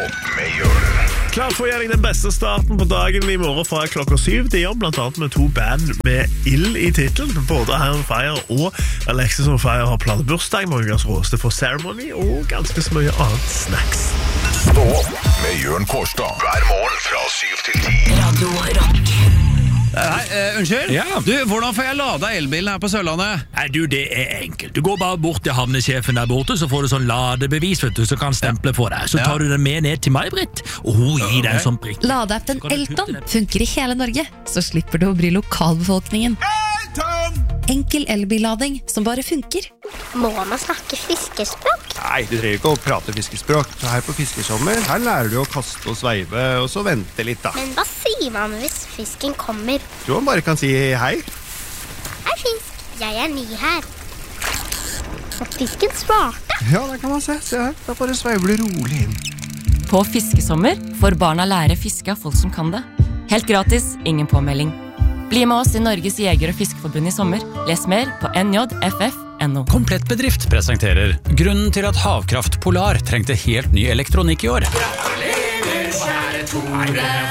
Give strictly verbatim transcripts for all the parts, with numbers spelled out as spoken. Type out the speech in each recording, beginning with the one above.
opp med Jørgen. Klart for å gjøre deg den beste starten på dagen I morgen fra klokka syv. Det gjør blant annet med to band med ild I titlen. Både High on Fire og Alexis on Fire har planebursdag, Norges råste for Ceremony og ganske så mye annet snacks. Stå opp med Jørgen Kårstad hver morgen fra syv til ti. Radio Rock. Nei, uh, unnskyld? Ja. Du, hvordan får jeg lada elbilen her på Sørlandet? Nei, du, det er enkelt. Du går bare bort til havnesjefen der borte, så får du sånn ladebevis, vet du, så kan stemple på deg. Så tar du den med ned til meg, Britt, og hun gir deg en sånn prikk. Ladeappen Elton funker I hele Norge, så slipper du å bry lokalbefolkningen. Enkel elbillading som bare funker. Må man snakke fiskespråk? Nei, du trenger ikke å prate fiskespråk. Så her på fiskesommer, her lærer du å kaste og sveive, og så vente litt da. Men hva sier man hvis fisken kommer? Du man bare kan si hei. Hei fisk, jeg er ny her. Og fisken svarte. Ja, det kan man se. Se her, da bare sveiver du rolig inn. På fiskesommer får barna lære fiske av folk som kan det. Helt gratis, ingen påmelding. Bli med oss I Norges Jeger- og Fiskeforbund I sommer. Les mer på N J F F N O. Komplett bedrift presenterer grunnen til at Havkraft Polar trengte helt ny elektronikk I år. Gratulerer, kjære Tore.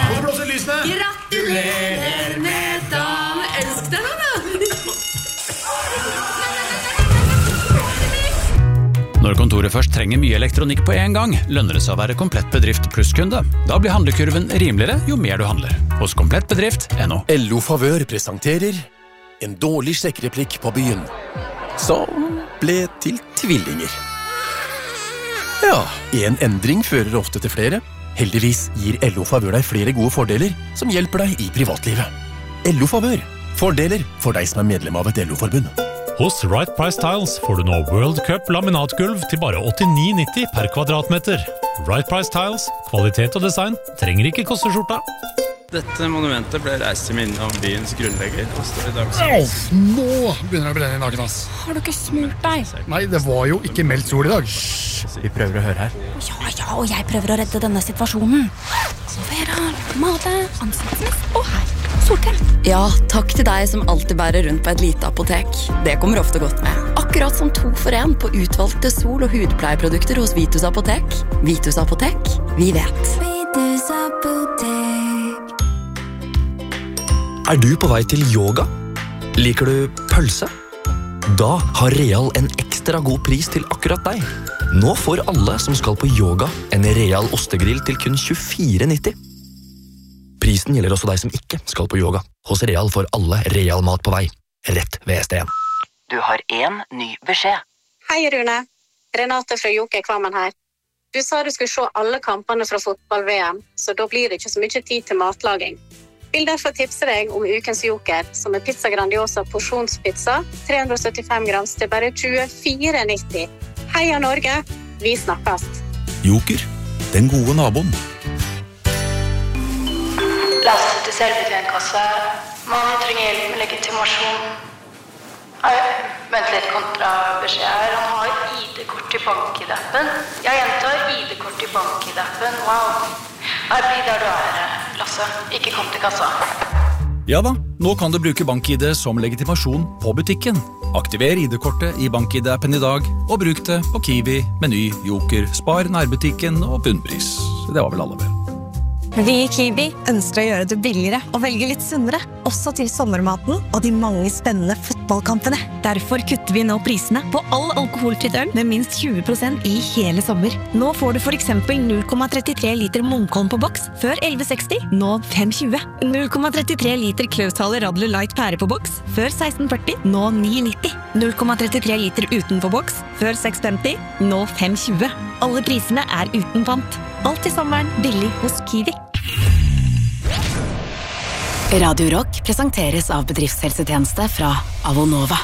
Gratulerer med dagen. Elsk deg, da. Når kontoret først trenger mye elektronikk på en gang, lønner det seg å være komplett bedrift plusskunde. Da blir handlekurven rimeligere jo mer du handler. Hos komplett bedrift N O. L O Favør presenterer en dårlig sjekkreplikk på byen, som ble til tvillinger. Ja, en endring fører ofte til flere. Heldigvis gir L O Favør deg flere gode fordeler som hjelper deg I privatlivet. L O Favør. Fordeler for deg som er medlem av et L O-forbund. Hos Right Price Tiles får du nå World Cup laminatgulv til bare åttini nitti per kvadratmeter. Right Price Tiles, kvalitet og design, trenger ikke koste skjorta. Dette monumentet ble reist I minne om byens grunnlegger og står I dag. Au, nå begynner det å brenne I naken, ass. Har du ikke smurt deg? Nei, det var jo ikke meldt sol I dag. Hysj, vi prøver å høre her. Ja, ja, og jeg prøver å redde denne situasjonen. Vera, mate, ansiktsmist og her. Solkrem. Ja, takk til deg som alltid bærer rundt på et lite apotek. Det kommer ofte godt med. Akkurat som to for en på utvalgte sol- og hudpleieprodukter hos Vitus Apotek. Vitus Apotek, vi vet. Vitus Apotek. Er du på vei til yoga? Liker du pølse? Da har Real en ekstra god pris til akkurat deg. Nå får alle som skal på yoga en Real ostegrill til kun tjuefire nitti. Prisen gjelder også deg som ikke skal på yoga. Hos Real får alle Real mat på vei. Rett ved S D en. Du har en ny beskjed. Hei Rune, Renate fra Joker Kvammen her. Du sa du skulle se alle kampene fra fotball-V M, så da blir det ikke så mye tid til matlaging. Vil derfor tipse deg om ukens Joker, som er pizza grandiosa porsjonspizza, tre hundre og syttifem grams til bare tjuefire nitti. Heia Norge, vi snakkes. Joker, den gode naboen. Laste til selvbetjentkasse. Mannen trenger hjelp med legitimasjon. Nei, vent litt kontra beskjed her. Han har I D-kort I bank-I D-appen. Jeg gjentar I D-kort I bank-I D-appen. Wow. Her blir der du er, Lasse. Ikke kom til kassa. Ja da, nå kan du bruke bank-I D som legitimasjon på butikken. Aktiver I D-kortet I bank-I D-appen I dag, og bruk det på Kiwi, Meny, Joker, Spar, nærbutikken og bunnpris. Det var vel alle vel. Vi I Kiwi ønsker å gjøre det billigere og velge litt sunnere, også til sommermaten og de mange spennende fotballkampene. Derfor kutter vi nå prisene på all alkoholfritt øl med minst tjue prosent I hele sommer. Nå får du for eksempel null komma trettitre liter Munkholm på boks, før elleve seksti, nå fem tjue. null komma trettitre liter Klausthal Radler Light pære på boks, før seksten førti, nå ni nitti. null komma trettitre liter uten på boks, før seks femti, nå fem tjue. Alle prisene er uten pant. Alt I sommeren billig hos Kiwi. Radio Rock presenteres av bedriftshelsetjeneste fra Avonova.